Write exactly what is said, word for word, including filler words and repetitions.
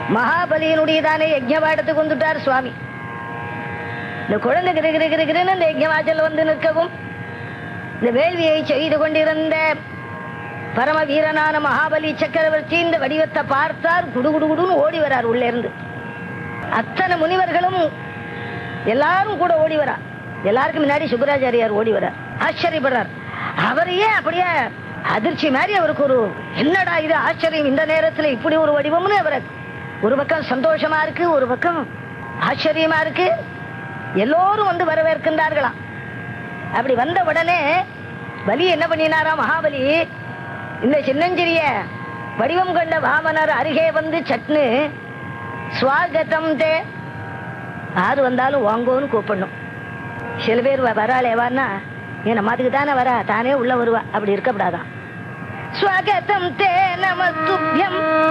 மகாபலியினுடைய தானே யஜ்ஞவாடத்துக்கு வந்துட்டார் சுவாமி. இந்த குழந்தை கிரு கிரு கிரு கிருன்னு இந்த யஜ்ஞவாசல் வந்து நிற்கவும், இந்த வேள்வியை செய்து கொண்டிருந்த பரம வீரனான மகாபலி சக்கரவர்த்தி இந்த வடிவத்தை பார்த்தார். குடு குடு குடுன்னு ஓடி வரார் உள்ளே இருந்து. அத்தனை முனிவர்களும் எல்லாரும் கூட ஓடி வரா. எல்லாருக்கும் முன்னாடி சுக்கராச்சாரியார் ஓடி வரார். ஆச்சரியப்படுறார். அவரையே அப்படியே அதிர்ச்சி மாதிரி அவருக்கு ஒரு என்னடா இது ஆச்சரியம், இந்த நேரத்தில் இப்படி ஒரு வடிவம்னு அவருக்கு ஒரு பக்கம் சந்தோஷமா இருக்கு, ஒரு பக்கம் ஆச்சரியமா இருக்கு. எல்லோரும் வந்து வரவேற்கின்றார்களாம். அப்படி வந்த உடனே பலி என்ன பண்ணினாரா, மகாபலி இந்த சின்னஞ்சிறிய வடிவம் கொண்ட வாமனர் அருகே வந்து சட்னு ஸ்வாகதம் தே, ஆறு வந்தாலும் வாங்கோன்னு கூப்பிடணும். சில பேர் வராளே வான்னா என் நம்மதுக்கு தானே வரா, தானே உள்ள வருவா, அப்படி இருக்கப்படாதான். ஸ்வாகதம் தே நமஸ்துப்யம்